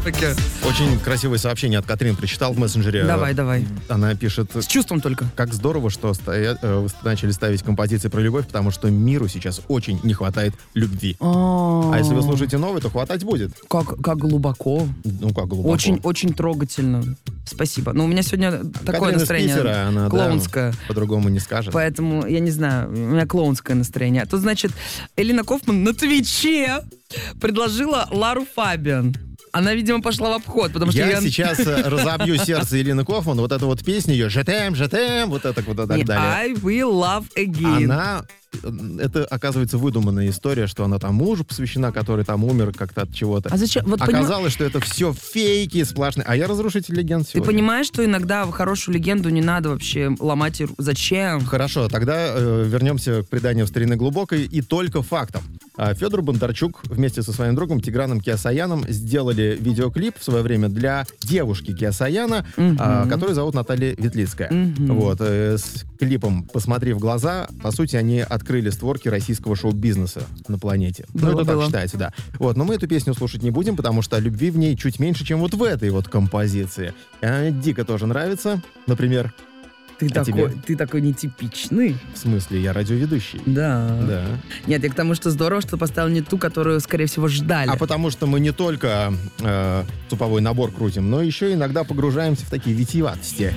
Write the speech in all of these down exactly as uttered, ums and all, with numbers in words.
Окей. Очень красивое сообщение от Катрин прочитал в мессенджере. Давай, давай. Она пишет... С чувством только. Как здорово, что стоя- э, вы начали ставить композиции про любовь, потому что миру сейчас очень не хватает любви. А если вы слушаете новый, то хватать будет. Как, как глубоко. Ну, как глубоко. Очень, очень трогательно. Спасибо. Но у меня сегодня такое Катрин из настроение Питера, она, клоунское. Да, по-другому не скажет. Поэтому, я не знаю, у меня клоунское настроение. А то, значит, Элина Кофман на Твиче предложила Лару Фабиан. Она, видимо, пошла в обход, потому что я... я... сейчас разобью сердце Елены Кофман, вот эта вот песня ее «Жетем, жетем», вот это вот и так далее. I will love again. Она... Это, оказывается, выдуманная история, что она там мужу посвящена, который там умер как-то от чего-то. А зачем? Вот Оказалось, поним... что это все фейки сплошные. А я разрушитель легенд сегодня. Ты понимаешь, что иногда хорошую легенду не надо вообще ломать и... Зачем? Хорошо, тогда э, вернемся к преданию в старины глубокой и только фактам. А Федор Бондарчук вместе со своим другом Тиграном Кеосаяном сделали видеоклип в свое время для девушки Кеосаяна, Угу. а, которую зовут Наталья Ветлицкая. Угу. Вот, э, с клипом «Посмотри в глаза», по сути, они открыли створки российского шоу-бизнеса на планете. Было, ну, это было. так считается, да. Вот, но мы эту песню слушать не будем, потому что любви в ней чуть меньше, чем вот в этой вот композиции. И она мне дико тоже нравится. Например, Ты, а такой, тебе? ты такой нетипичный. в смысле, я радиоведущий. Да. Да. Нет, я к тому, что здорово, что поставил не ту, которую, скорее всего, ждали. А потому что мы не только э, суповой набор крутим, но еще иногда погружаемся в такие витиеватости.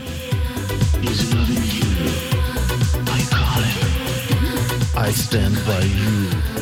I stand by you.